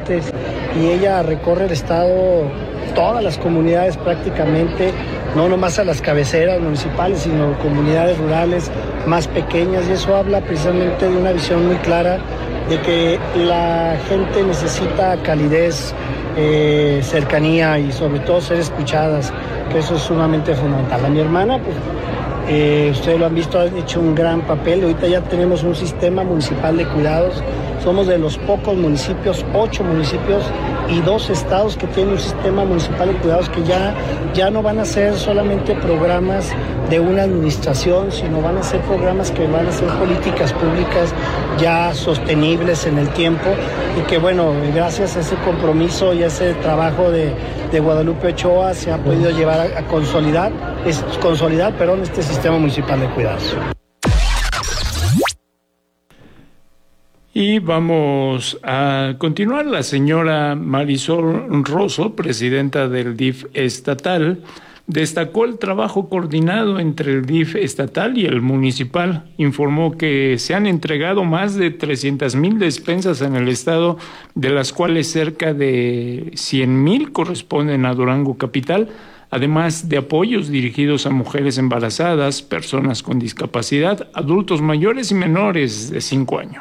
martes, y ella recorre el estado, todas las comunidades prácticamente, no nomás a las cabeceras municipales, sino comunidades rurales más pequeñas, y eso habla precisamente de una visión muy clara de que la gente necesita calidez, cercanía y sobre todo ser escuchadas, que eso es sumamente fundamental. A mi hermana, pues, ustedes lo han visto, han hecho un gran papel. Ahorita ya tenemos un sistema municipal de cuidados. Somos de los pocos municipios, 8 municipios y 2 estados que tienen un sistema municipal de cuidados que ya no van a ser solamente programas de una administración, sino van a ser programas que van a ser políticas públicas ya sostenibles en el tiempo, y que bueno, gracias a ese compromiso y a ese trabajo de Guadalupe Ochoa se ha podido llevar a consolidar este sistema municipal de cuidados. Y vamos a continuar. La señora Marisol Rosso, presidenta del DIF estatal, destacó el trabajo coordinado entre el DIF estatal y el municipal. Informó que se han entregado más de 300,000 despensas en el estado, de las cuales cerca de 100,000 corresponden a Durango capital, además de apoyos dirigidos a mujeres embarazadas, personas con discapacidad, adultos mayores y menores de 5 años.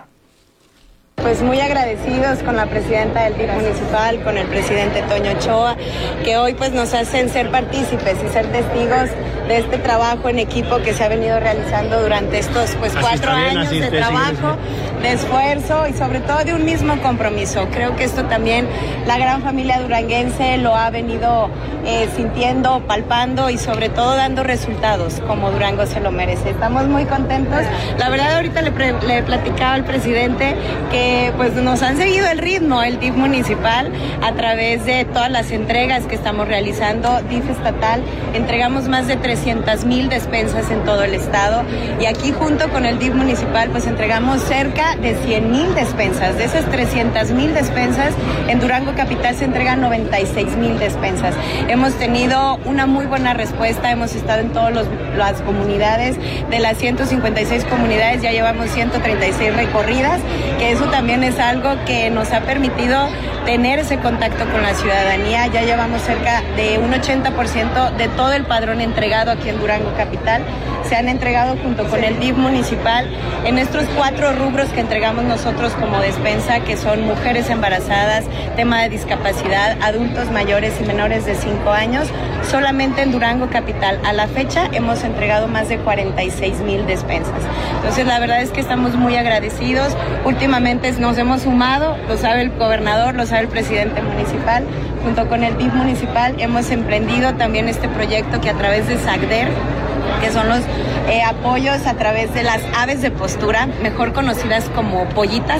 Pues muy agradecidos con la presidenta del DIF municipal, con el presidente Toño Ochoa, que hoy pues nos hacen ser partícipes y ser testigos de este trabajo en equipo que se ha venido realizando durante estos 4 años de trabajo, de esfuerzo y sobre todo de un mismo compromiso. Creo que esto también la gran familia duranguense lo ha venido sintiendo, palpando y sobre todo dando resultados como Durango se lo merece. Estamos muy contentos. La verdad, ahorita le platicaba al presidente que pues nos han seguido el ritmo, el DIF municipal, a través de todas las entregas que estamos realizando. DIF estatal, entregamos más de 300,000 despensas en todo el estado, y aquí junto con el DIF municipal pues entregamos cerca de 100,000 despensas. De esas 300,000 despensas, en Durango capital se entregan 96,000 despensas. Hemos tenido una muy buena respuesta, hemos estado en todas las comunidades. De las 156 comunidades ya llevamos 136 recorridas, que eso también es algo que nos ha permitido tener ese contacto con la ciudadanía. Ya llevamos cerca de un 80% de todo el padrón entregado aquí en Durango capital. Se han entregado junto con el DIF municipal en estos 4 rubros que entregamos nosotros como despensa, que son mujeres embarazadas, tema de discapacidad, adultos mayores y menores de 5 años. Solamente en Durango capital, a la fecha, hemos entregado más de 46,000 despensas. Entonces, la verdad es que estamos muy agradecidos. Últimamente nos hemos sumado, lo sabe el gobernador, lo sabe el presidente municipal. Junto con el DIF municipal hemos emprendido también este proyecto que a través de SACDER, que son los apoyos a través de las aves de postura, mejor conocidas como pollitas.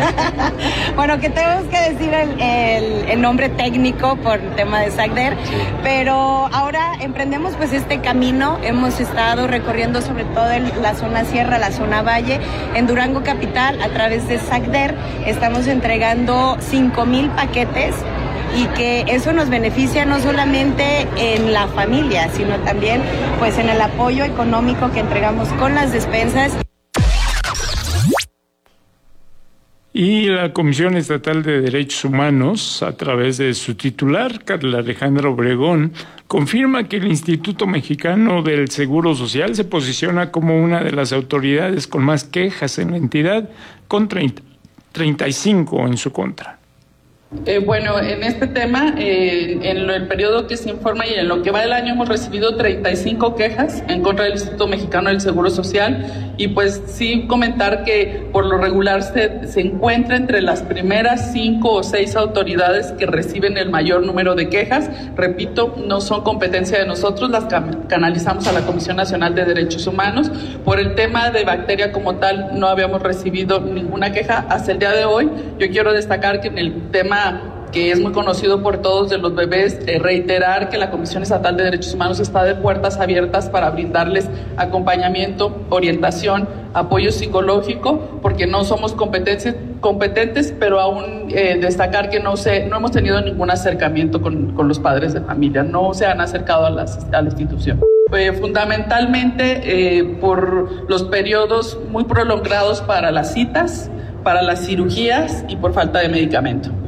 Bueno, que tenemos que decir el nombre técnico por el tema de SACDER, pero ahora emprendemos pues este camino. Hemos estado recorriendo sobre todo la zona sierra, la zona valle. En Durango capital, a través de SACDER, estamos entregando 5,000 paquetes, y que eso nos beneficia no solamente en la familia, sino también pues en el apoyo económico que entregamos con las despensas. Y la Comisión Estatal de Derechos Humanos, a través de su titular, Carla Alejandra Obregón, confirma que el Instituto Mexicano del Seguro Social se posiciona como una de las autoridades con más quejas en la entidad, con 35 en su contra. Bueno, en este tema, en el periodo que se informa y en lo que va del año, hemos recibido 35 quejas en contra del Instituto Mexicano del Seguro Social, y pues sí comentar que por lo regular se encuentra entre las primeras 5 o 6 autoridades que reciben el mayor número de quejas. Repito, no son competencia de nosotros, las canalizamos a la Comisión Nacional de Derechos Humanos. Por el tema de bacteria como tal, no habíamos recibido ninguna queja hasta el día de hoy. Yo quiero destacar que en el tema que es muy conocido por todos de los bebés, reiterar que la Comisión Estatal de Derechos Humanos está de puertas abiertas para brindarles acompañamiento, orientación, apoyo psicológico, porque no somos competentes, pero aún destacar que no hemos tenido ningún acercamiento con los padres de familia, no se han acercado a la institución. Fundamentalmente por los periodos muy prolongados para las citas, para las cirugías y por falta de medicamento.